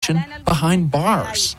detention behind bars.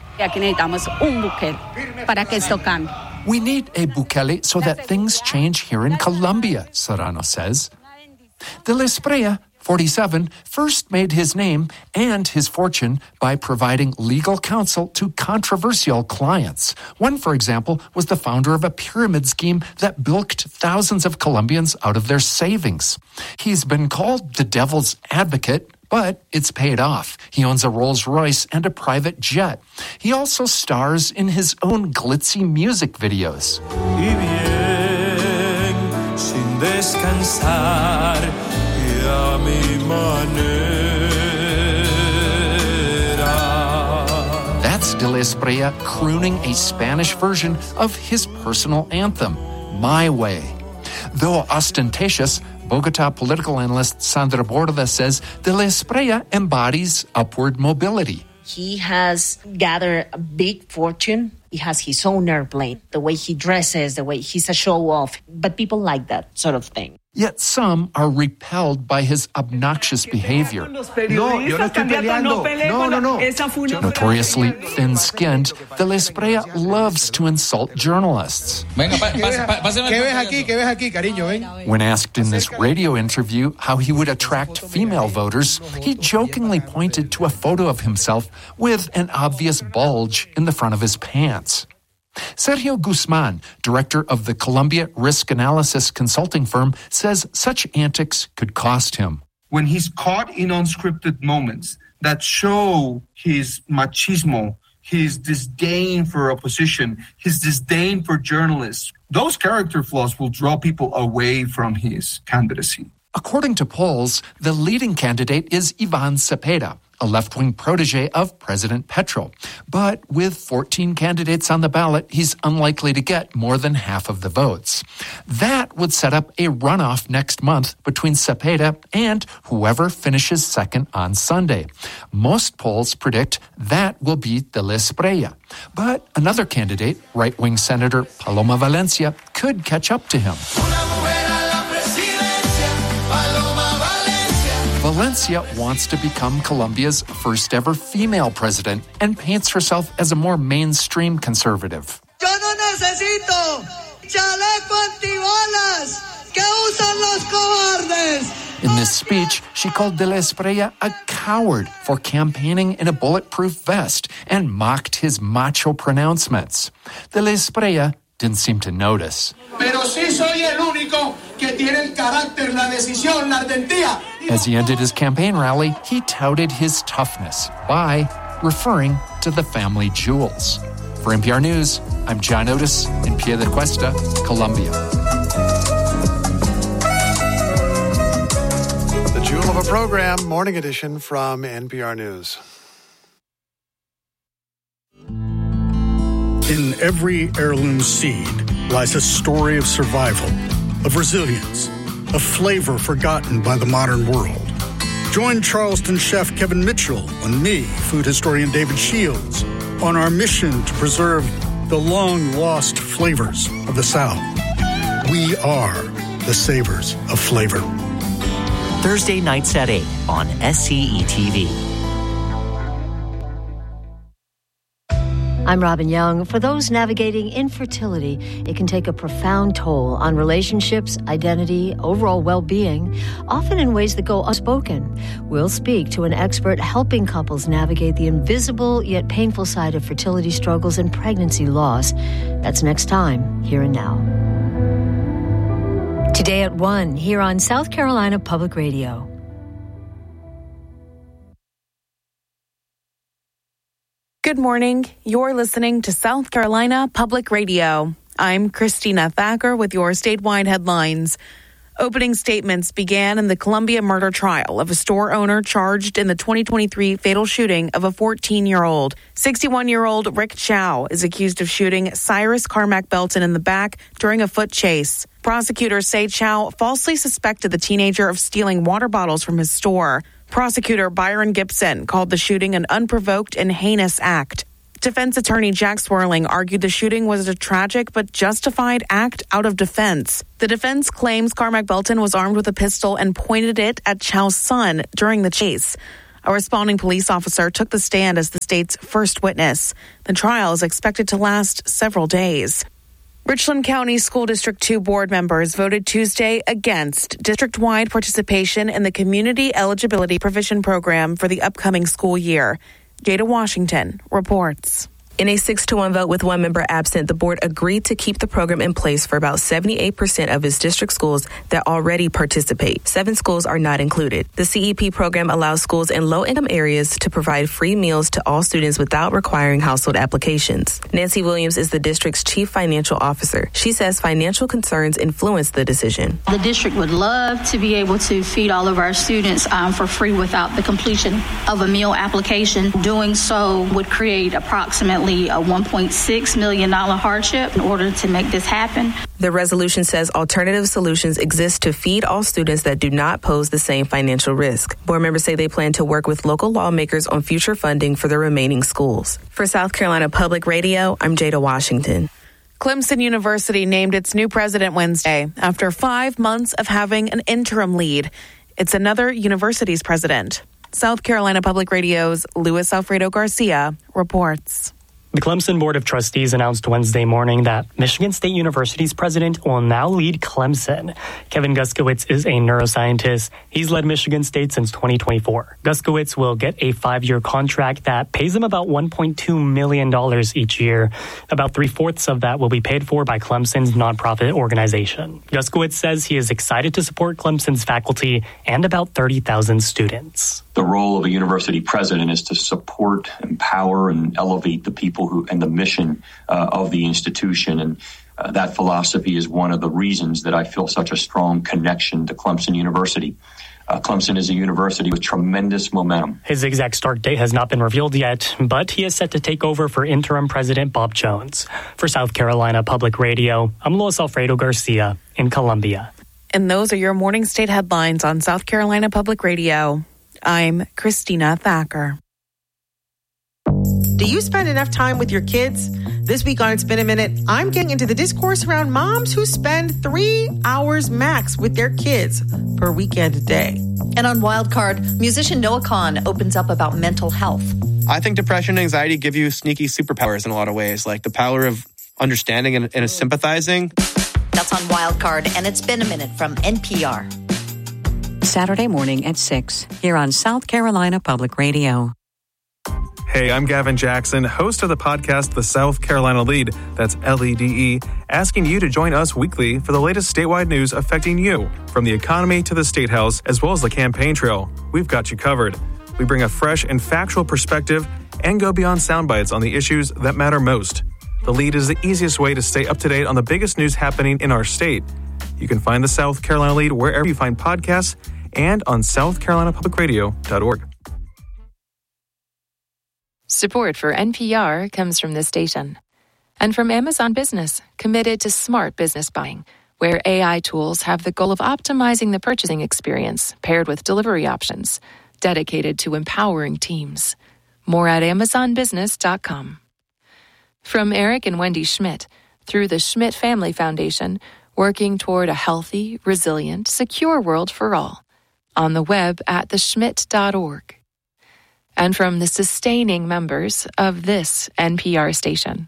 We need a Bukele so that things change here in Colombia, Serrano says. De la Espriella, 47, first made his name and his fortune by providing legal counsel to controversial clients. One, for example, was the founder of a pyramid scheme that bilked thousands of Colombians out of their savings. He's been called the devil's advocate, but it's paid off. He owns a Rolls-Royce and a private jet. He also stars in his own glitzy music videos. That's De la Espriella crooning a Spanish version of his personal anthem, My Way. Though ostentatious, Bogota political analyst Sandra Borda says De la Espriella embodies upward mobility. He has gathered a big fortune. He has his own airplane, the way he dresses, the way he's a show-off. But people like that sort of thing. Yet some are repelled by his obnoxious behavior. Notoriously thin-skinned, De la Espriella loves to insult journalists. When asked in this radio interview how he would attract female voters, he jokingly pointed to a photo of himself with an obvious bulge in the front of his pants. Sergio Guzman, director of the Colombia risk analysis consulting firm, says such antics could cost him. When he's caught in unscripted moments that show his machismo, his disdain for opposition, his disdain for journalists, those character flaws will draw people away from his candidacy. According to polls, the leading candidate is Ivan Cepeda, a left-wing protege of President Petro. But with 14 candidates on the ballot, he's unlikely to get more than half of the votes. That would set up a runoff next month between Cepeda and whoever finishes second on Sunday. Most polls predict that will be De la Espriella. But another candidate, right-wing Senator Paloma Valencia, could catch up to him. Valencia wants to become Colombia's first ever female president and paints herself as a more mainstream conservative. Yo no necesito chaleco antibalas que usan los cobardes. In this speech, she called De la Espriella a coward for campaigning in a bulletproof vest and mocked his macho pronouncements. De la Espriella didn't seem to notice. Pero sí soy el único que tiene el carácter, la decisión, la ardentía. As he ended his campaign rally, he touted his toughness by referring to the family jewels. For NPR News, I'm John Otis in Piedecuesta, Colombia. The jewel of a program, Morning Edition from NPR News. In every heirloom seed lies a story of survival, of resilience, of flavor forgotten by the modern world. Join Charleston chef Kevin Mitchell and me, food historian David Shields, on our mission to preserve the long-lost flavors of the South. We are the savors of flavor. Thursday nights at 8 on SCE-TV. I'm Robin Young. For those navigating infertility, it can take a profound toll on relationships, identity, overall well-being, often in ways that go unspoken. We'll speak to an expert helping couples navigate the invisible yet painful side of fertility struggles and pregnancy loss. That's next time, Here and Now. Today at 1, here on South Carolina Public Radio. Good morning. You're listening to South Carolina Public Radio. I'm Christina Thacker with your statewide headlines. Opening statements began in the Columbia murder trial of a store owner charged in the 2023 fatal shooting of a 14-year-old. 61-year-old Rick Chow is accused of shooting Cyrus Carmack Belton in the back during a foot chase. Prosecutors say Chow falsely suspected the teenager of stealing water bottles from his store. Prosecutor Byron Gibson called the shooting an unprovoked and heinous act. Defense attorney Jack Swerling argued the shooting was a tragic but justified act out of defense. The defense claims Carmack Belton was armed with a pistol and pointed it at Chow's son during the chase. A responding police officer took the stand as the state's first witness. The trial is expected to last several days. Richland County School District 2 board members voted Tuesday against district-wide participation in the Community Eligibility Provision Program for the upcoming school year. Jada Washington reports. In a 6-1 vote with one member absent, the board agreed to keep the program in place for about 78% of its district schools that already participate. 7 schools are not included. The CEP program allows schools in low-income areas to provide free meals to all students without requiring household applications. Nancy Williams is the district's chief financial officer. She says financial concerns influenced the decision. The district would love to be able to feed all of our students for free without the completion of a meal application. Doing so would create approximately a $1.6 million hardship in order to make this happen. The resolution says alternative solutions exist to feed all students that do not pose the same financial risk. Board members say they plan to work with local lawmakers on future funding for the remaining schools. For South Carolina Public Radio, I'm Jada Washington. Clemson University named its new president Wednesday after 5 months of having an interim lead. It's another university's president. South Carolina Public Radio's Luis Alfredo Garcia reports. The Clemson Board of Trustees announced Wednesday morning that Michigan State University's president will now lead Clemson. Kevin Guskowitz is a neuroscientist. He's led Michigan State since 2024. Guskowitz will get a 5-year contract that pays him about $1.2 million each year. About 3/4 of that will be paid for by Clemson's nonprofit organization. Guskowitz says he is excited to support Clemson's faculty and about 30,000 students. The role of a university president is to support, empower, and elevate the people and the mission of the institution. And that philosophy is one of the reasons that I feel such a strong connection to Clemson University. Clemson is a university with tremendous momentum. His exact start date has not been revealed yet, but he is set to take over for interim President Bob Jones. For South Carolina Public Radio, I'm Luis Alfredo Garcia in Columbia. And those are your morning state headlines on South Carolina Public Radio. I'm Christina Thacker. Do you spend enough time with your kids? This week on It's Been a Minute, I'm getting into the discourse around moms who spend 3 hours max with their kids per weekend a day. And on Wildcard, musician Noah Kahan opens up about mental health. I think depression and anxiety give you sneaky superpowers in a lot of ways, like the power of understanding and sympathizing. That's on Wildcard, and It's Been a Minute from NPR. Saturday morning at 6 here on South Carolina Public Radio. Hey, I'm Gavin Jackson, host of the podcast The South Carolina Lead, that's LEDE, asking you to join us weekly for the latest statewide news affecting you, from the economy to the State House, as well as the campaign trail. We've got you covered. We bring a fresh and factual perspective and go beyond sound bites on the issues that matter most. The Lead is the easiest way to stay up to date on the biggest news happening in our state. You can find the South Carolina Lead wherever you find podcasts and on southcarolinapublicradio.org. Support for NPR comes from this station and from Amazon Business, committed to smart business buying, where AI tools have the goal of optimizing the purchasing experience paired with delivery options, dedicated to empowering teams. More at amazonbusiness.com. From Eric and Wendy Schmidt, through the Schmidt Family Foundation, working toward a healthy, resilient, secure world for all. On the web at theschmidt.org. And from the sustaining members of this NPR station.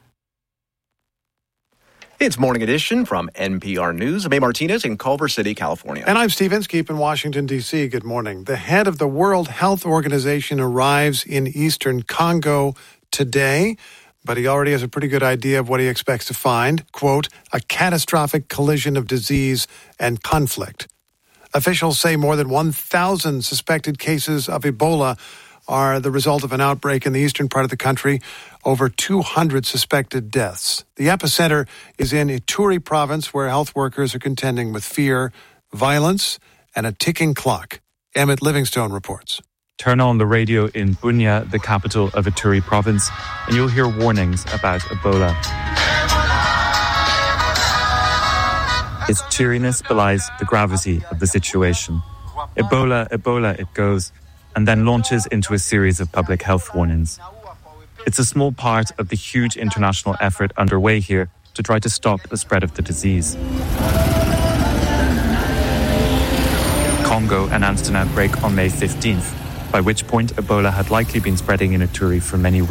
It's Morning Edition from NPR News. I'm A. Martinez in Culver City, California. And I'm Steve Inskeep in Washington, D.C. Good morning. The head of the World Health Organization arrives in eastern Congo today, but he already has a pretty good idea of what he expects to find. Quote, a catastrophic collision of disease and conflict. Officials say more than 1,000 suspected cases of Ebola are the result of an outbreak in the eastern part of the country. Over 200 suspected deaths. The epicenter is in Ituri province, where health workers are contending with fear, violence, and a ticking clock. Emmett Livingstone reports. Turn on the radio in Bunia, the capital of Ituri province, and you'll hear warnings about Ebola. Its cheeriness belies the gravity of the situation. Ebola, Ebola, it goes, and then launches into a series of public health warnings. It's a small part of the huge international effort underway here to try to stop the spread of the disease. Congo announced an outbreak on May 15th. by which point Ebola had likely been spreading in Ituri for many weeks.